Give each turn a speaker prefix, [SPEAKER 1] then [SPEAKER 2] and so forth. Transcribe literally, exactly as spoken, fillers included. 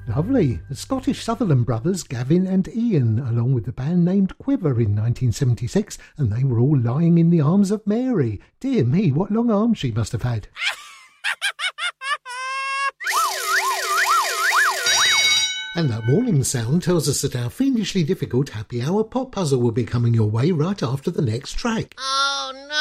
[SPEAKER 1] Lovely. The Scottish Sutherland brothers, Gavin and Ian, along with the band named Quiver in nineteen seventy-six, and they were all lying in the arms of Mary. Dear me, what long arms she must have had. And that warning sound tells us that our fiendishly difficult happy hour pop puzzle will be coming your way right after the next track.
[SPEAKER 2] Oh no!